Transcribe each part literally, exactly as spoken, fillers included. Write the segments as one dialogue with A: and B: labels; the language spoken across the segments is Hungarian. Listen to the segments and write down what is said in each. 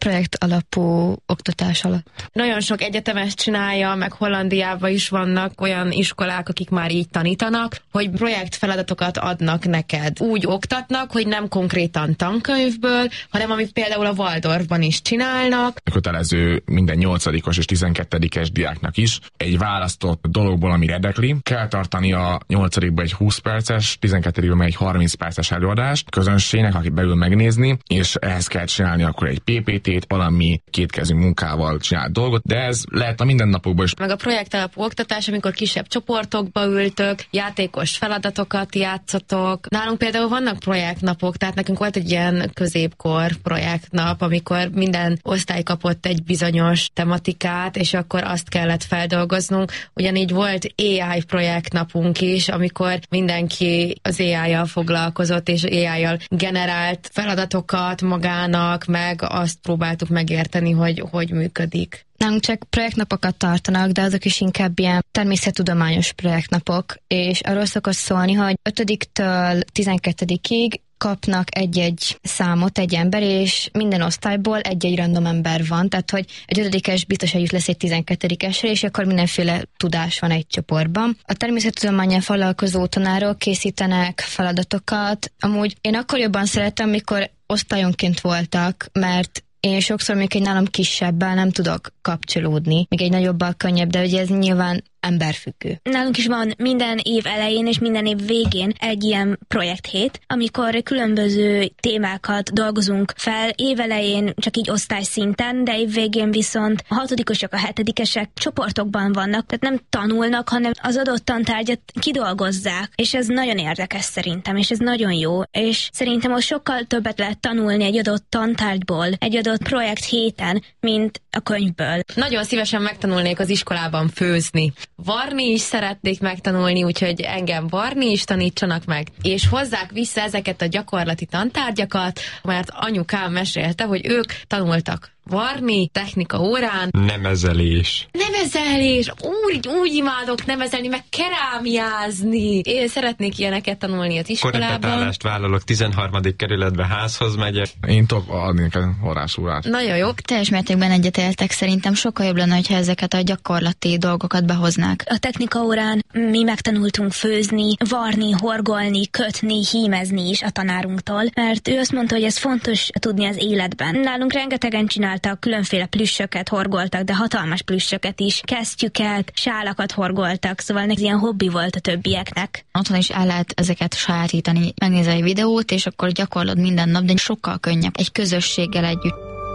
A: projekt alapú oktatás alatt?
B: Nagyon sok egyetemes csinálja, meg Hollandiában is vannak olyan iskolák, akik már így tanítanak, hogy projektfeladatokat adnak neked. Úgy oktatnak, hogy nem konkrétan tankönyvből, hanem amit például a Waldorfban is csinálnak.
C: Kötelező minden nyolcadikos és tizenkettedikes diáknak is egy választott dologból, ami érdekli. Kell tartani a nyolcadikban egy húsz perces, tizenkettedikben egy harminc perces előadást közönségnek, aki belül megnézni, és ehhez kell csinálni akkor egy pé pé tét, valami kétkezű munkával csinált dolgot, de ez lehet a mindennapokban is.
B: Meg a projektalapú oktatás, amikor kisebb csoportokba ültök, játékos feladatokat játszatok. Nálunk például vannak projektnapok, tehát nekünk volt egy ilyen középkor projektnap, amikor minden osztály kapott egy bizonyos tematikát, és akkor azt kellett feldolgoznunk. Ugyanígy volt á i projektnapunk is, amikor mindenki az á i-jal foglalkozott, és á i-jal generált feladatokat magának, meg azt próbáltuk megérteni, hogy hogy működik.
A: Nálunk csak projektnapokat tartanak, de azok is inkább ilyen természettudományos projektnapok, és arról szokott szólni, hogy ötödiktől tizenkettedikig kapnak egy-egy számot egy ember, és minden osztályból egy-egy random ember van, tehát hogy egy ötödikes biztos eljut lesz egy tizenkettedikesre, és akkor mindenféle tudás van egy csoportban. A természettudománnyal foglalkozó tanárok készítenek feladatokat. Amúgy én akkor jobban szeretem, amikor osztályonként voltak, mert én sokszor még egy nálam kisebbel nem tudok kapcsolódni, még egy nagyobbal könnyebb, de ugye ez nyilván emberfüggő.
D: Nálunk is van minden év elején és minden év végén egy ilyen projekthét, amikor különböző témákat dolgozunk fel, év elején csak így osztályszinten, de év végén viszont a hatodikosok, a hetedikesek csoportokban vannak, tehát nem tanulnak, hanem az adott tantárgyat kidolgozzák, és ez nagyon érdekes szerintem, és ez nagyon jó, és szerintem ott sokkal többet lehet tanulni egy adott tantárgyból, egy adott projekt héten, mint a könyvből.
B: Nagyon szívesen megtanulnék az iskolában főzni. Varni is szeretnék megtanulni, úgyhogy engem varni is tanítsanak meg. És hozzák vissza ezeket a gyakorlati tantárgyakat, mert anyukám mesélte, hogy ők tanultak varni, technika órán.
E: Nemezelés.
B: Nemezelés! Úgy, úgy imádok nemezelni, meg kerámiázni. Én szeretnék ilyeneket tanulni az iskolában.
E: Korepetálást vállalok, tizenharmadik kerületbe házhoz megyek.
C: Én tudok adni neked varrásórát.
B: Nagyon jó.
A: Teljes mértékben egyetértek, szerintem sokkal jobb lenne, hogyha ezeket a gyakorlati dolgokat behoznák.
D: A technika órán mi megtanultunk főzni, varni, horgolni, kötni, hímezni is a tanárunktól, mert ő azt mondta, hogy ez fontos tudni az életben. Nálunk rengetegen csináltak, különféle plüssöket horgoltak, de hatalmas plüssöket is, kesztyüket, sálakat horgoltak, szóval ez ilyen hobbi volt a többieknek.
A: Otthon is el lehet ezeket sajátítani, megnézel egy videót, és akkor gyakorlod minden nap, de sokkal könnyebb egy közösséggel együtt.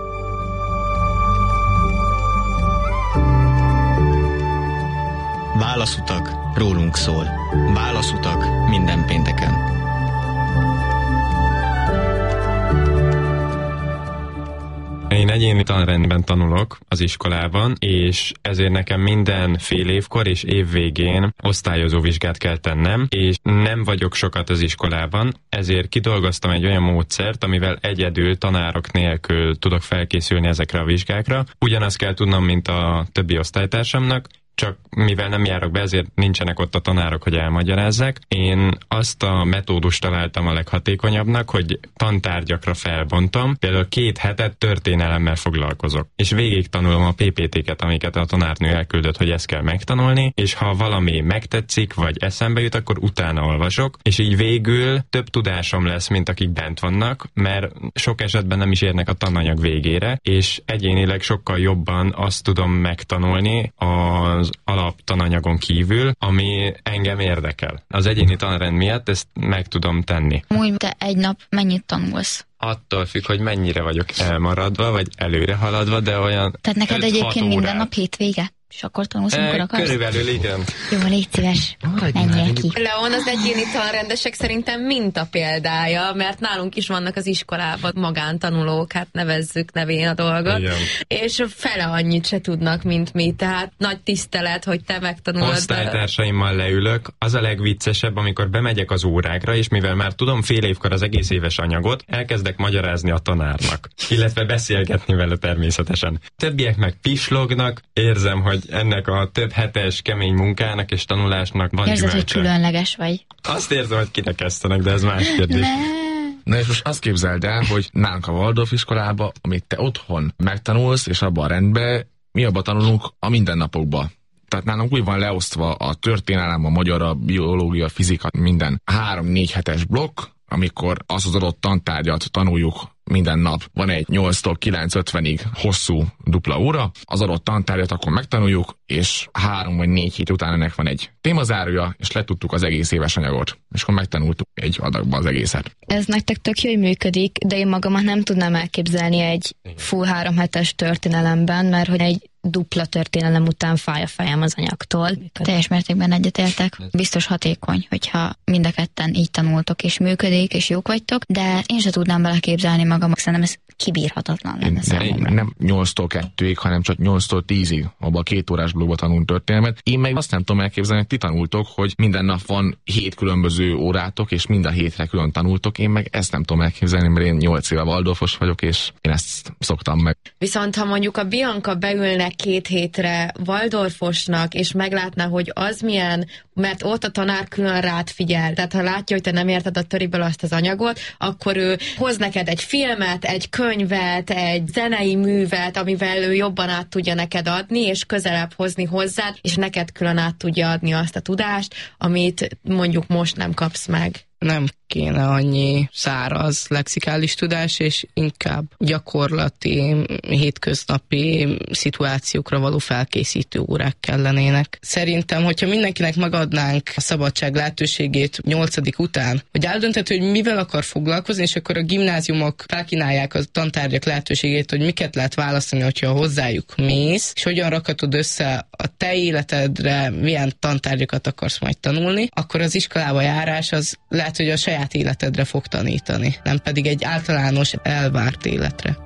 F: Válaszutak rólunk szól. Válaszutak minden pénteken.
E: Én egyéni tanrendben tanulok az iskolában, és ezért nekem minden fél évkor és év végén osztályozó vizsgát kell tennem, és nem vagyok sokat az iskolában, ezért kidolgoztam egy olyan módszert, amivel egyedül tanárok nélkül tudok felkészülni ezekre a vizsgákra. Ugyanazt kell tudnom, mint a többi osztálytársamnak, csak mivel nem járok be, ezért nincsenek ott a tanárok, hogy elmagyarázzák. Én azt a metódust találtam a leghatékonyabbnak, hogy tantárgyakra felbontom, például két hetet történelemmel foglalkozok, és végig tanulom a pé pé té-ket, amiket a tanárnő elküldött, hogy ezt kell megtanulni, és ha valami megtetszik, vagy eszembe jut, akkor utána olvasok, és így végül több tudásom lesz, mint akik bent vannak, mert sok esetben nem is érnek a tananyag végére, és egyénileg sokkal jobban azt tudom megtanulni az alaptananyagon kívül, ami engem érdekel. Az egyéni tanrend miatt ezt meg tudom tenni.
A: Úgy, te egy nap mennyit tanulsz?
E: Attól függ, hogy mennyire vagyok elmaradva, vagy előre haladva, de olyan
A: Tehát neked egyébként minden nap hétvége? És akkor tanulsz, amikor akarsz?
E: Körülbelül igen.
A: Jó, légy szíves, menjél ki.
B: Leon az egyéni tanrendesek szerintem minta példája, mert nálunk is vannak az iskolában magántanulók, hát nevezzük nevén a dolgot,
E: igen.
B: És fele annyit se tudnak, mint mi, tehát nagy tisztelet, hogy te megtanulod.
E: Osztálytársaimmal leülök, az a legviccesebb, amikor bemegyek az órákra, és mivel már tudom fél évkor az egész éves anyagot, elkezdek magyarázni a tanárnak, illetve beszélgetni vele természetesen. Többiek meg pislognak, érzem, hogy ennek a több hetes kemény munkának és tanulásnak van
A: Érzed,
E: gyümölcse.
A: hogy különleges vagy?
E: Azt érzem, hogy kirekesztenek, de ez más kérdés.
A: Ne.
C: Na és most azt képzeld el, hogy nálunk a Waldorf iskolába, amit te otthon megtanulsz, és abban a rendben, mi abban tanulunk a mindennapokban. Tehát nálunk úgy van leosztva a történelem, a magyar, a biológia, a fizika, minden három-négy hetes blokk, amikor az az adott tantárgyat tanuljuk minden nap. Van egy nyolctól kilenc ötvenig hosszú dupla óra, az adott tantárgyat akkor megtanuljuk, és három vagy négy hét után ennek van egy témazárója, és letudtuk az egész éves anyagot. És akkor megtanultuk egy adagba az egészet.
A: Ez nektek tök jó, hogy működik, de én magamat nem tudnám elképzelni egy full három hetes történelemben, mert hogy egy dupla történelem után fáj a fejem az anyagtól.
G: Teljes mértékben egyetértek. Biztos hatékony, hogyha mind a ketten így tanultok, és működik, és jók vagytok, de én se tudnám beleképzelni magam, szerintem ez kibírhatatlan lenne számomra.
C: Nem nyolctól kettőig, hanem csak nyolctól tízig, abban a két órás blogban tanulunk történelmet. Én meg azt nem tudom elképzelni, hogy ti tanultok, hogy minden nap van hét különböző órátok, és mind a hétre külön tanultok. Én meg ezt nem tudom elképzelni, mert én nyolc éve Waldorfos vagyok, és én ezt szoktam meg.
B: Viszont ha mondjuk a Bianca beülne két hétre Waldorfosnak, és meglátná, hogy az milyen, mert ott a tanár külön rád figyel. Tehát ha látja, hogy te nem érted a töriből azt az anyagot, akkor ő hoz neked egy filmet, egy könyvet, egy zenei művet, amivel ő jobban át tudja neked adni, és közelebb hozni hozzád, és neked külön át tudja adni azt a tudást, amit mondjuk most nem kapsz meg.
H: Nem kéne annyi száraz lexikális tudás, és inkább gyakorlati, hétköznapi szituációkra való felkészítő órák kellenének. Szerintem, hogyha mindenkinek megadnánk a szabadság lehetőségét nyolcadik után, hogy eldönthető, hogy mivel akar foglalkozni, és akkor a gimnáziumok felkínálják a tantárgyak lehetőségét, hogy miket lehet választani, hogyha hozzájuk mész, és hogyan rakhatod össze a te életedre, milyen tantárgyakat akarsz majd tanulni, akkor az iskolába járás az lehet, hogy a saját életedre fog tanítani, nem pedig egy általános elvárt életre.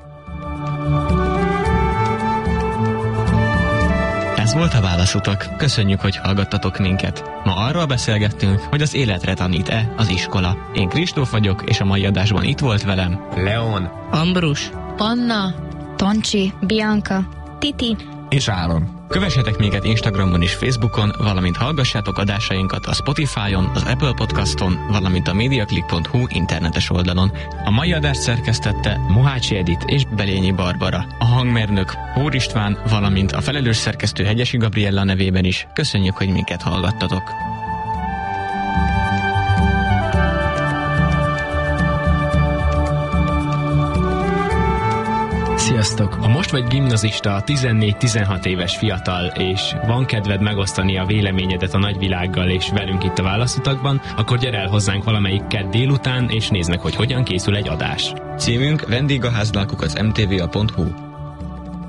F: Ez volt a Válaszutak. Köszönjük, hogy hallgattatok minket. Ma arról beszélgettünk, hogy az életre tanít-e az iskola. Én Kristóf vagyok, és a mai adásban itt volt velem
E: Leon,
H: Ambrus,
B: Panna,
A: Toncsi, Bianca,
D: Titi.
C: És Áron.
F: Kövessetek minket Instagramon és Facebookon, valamint hallgassátok adásainkat a Spotify-on, az Apple Podcaston, valamint a mediaclick pont hu internetes oldalon. A mai adást szerkesztette Mohácsi Edit és Belényi Barbara. A hangmérnök Hór István, valamint a felelős szerkesztő Hegyesi Gabriella nevében is köszönjük, hogy minket hallgattatok.
I: Sziasztok! Ha most vagy gimnazista, tizennégy-tizenhat éves fiatal, és van kedved megosztani a véleményedet a nagyvilággal és velünk itt a Válaszutakban, akkor gyere el hozzánk valamelyik kedd délután, és nézd meg, hogy hogyan készül egy adás.
F: Címünk vendégaházlálkuk az em té vé á pont hu.